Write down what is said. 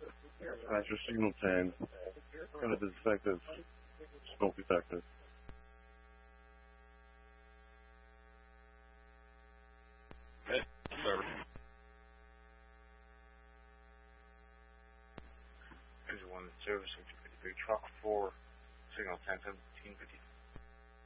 Dispatcher Signal 10. Got a defective smoke detector. Service. Here's one service 53 truck 4, signal 10 17 53.